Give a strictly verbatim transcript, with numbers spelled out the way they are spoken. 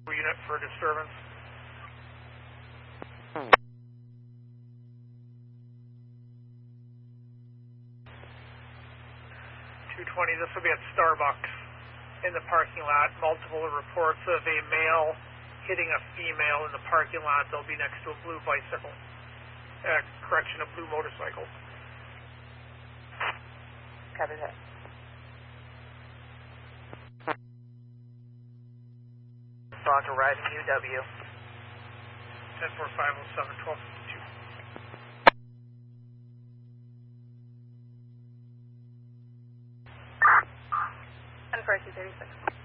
Unit for disturbance. two twenty, this will be at Starbucks in the parking lot. Multiple reports of a male hitting a female in the parking lot. They'll be next to a blue bicycle. Uh, correction, a blue motorcycle. Copy that. Bronco riding U W. ten four five oh seven, twelve fifty-two. ten four two thirty-six.